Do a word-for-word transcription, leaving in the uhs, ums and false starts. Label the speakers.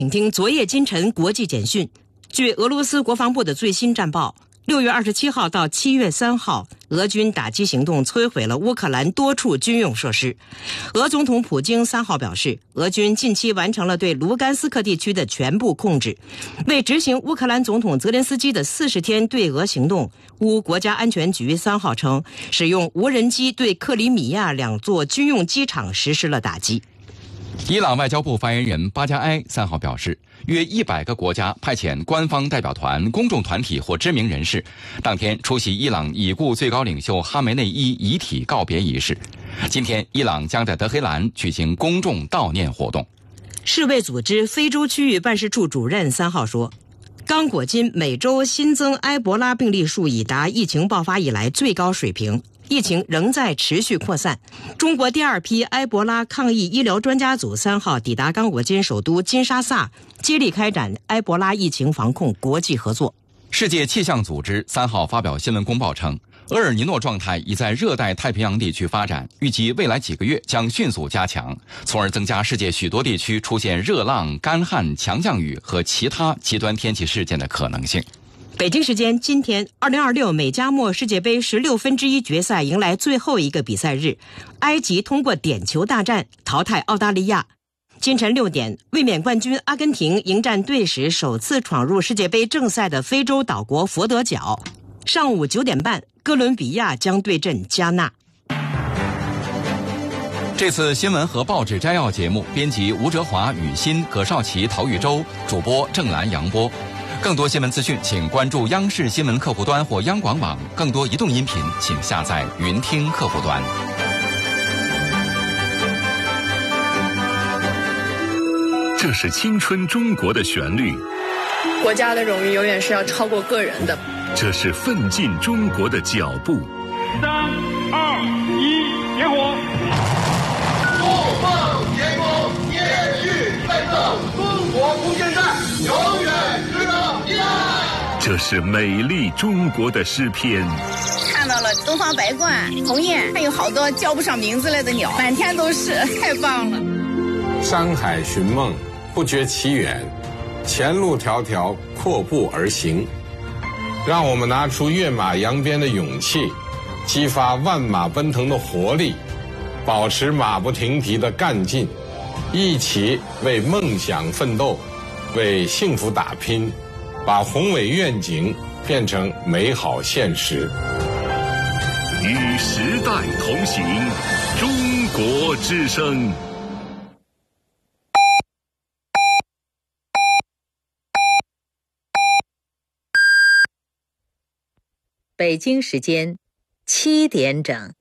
Speaker 1: 请听昨夜今晨国际简讯。据俄罗斯国防部的最新战报，六月二十七号到七月三号，俄军打击行动摧毁了乌克兰多处军用设施。俄总统普京三号表示，俄军近期完成了对卢甘斯克地区的全部控制。为执行乌克兰总统泽连斯基的四十天对俄行动，乌国家安全局三号称，使用无人机对克里米亚两座军用机场实施了打击。
Speaker 2: 伊朗外交部发言人巴加埃三号表示，约一百个国家派遣官方代表团、公众团体或知名人士，当天出席伊朗已故最高领袖哈梅内伊遗体告别仪式。今天，伊朗将在德黑兰举行公众悼念活动。
Speaker 1: 世卫组织非洲区域办事处主任三号说，刚果金每周新增埃博拉病例数已达疫情爆发以来最高水平。疫情仍在持续扩散。中国第二批埃博拉抗疫医疗专家组三号抵达刚果金首都金沙萨，接力开展埃博拉疫情防控国际合作。
Speaker 2: 世界气象组织三号发表新闻公报称，厄尔尼诺状态已在热带太平洋地区发展，预计未来几个月将迅速加强，从而增加世界许多地区出现热浪、干旱、强降雨和其他极端天气事件的可能性。
Speaker 1: 北京时间今天，二零二六美加墨世界杯十六分之一决赛迎来最后一个比赛日，埃及通过点球大战淘汰澳大利亚。今晨六点，卫冕冠军阿根廷迎战队史首次闯入世界杯正赛的非洲岛国佛得角。上午九点半，哥伦比亚将对阵加纳。
Speaker 2: 这次新闻和报纸摘要节目，编辑吴哲华、雨欣、葛少奇、陶玉洲，主播郑兰、杨波。更多新闻资讯，请关注央视新闻客户端或央广网。更多移动音频，请下载云听客户端。
Speaker 3: 这是青春中国的旋律。
Speaker 4: 国家的荣誉永远是要超过个人的。
Speaker 3: 这是奋进中国的脚步。
Speaker 5: 三二一，点火！
Speaker 6: 不放天空，延续奋斗，中国不现代，永远值得依赖。
Speaker 3: 这是美丽中国的诗篇。
Speaker 7: 看到了东方白鹳、鸿雁，还有好多叫不上名字来的鸟，满天都是，太棒了。
Speaker 8: 山海寻梦，不觉其远，前路迢迢，阔步而行。让我们拿出跃马扬鞭的勇气，激发万马奔腾的活力，保持马不停蹄的干劲，一起为梦想奋斗，为幸福打拼，把宏伟愿景变成美好现实。
Speaker 3: 与时代同行，中国之声。
Speaker 9: 北京时间七点整。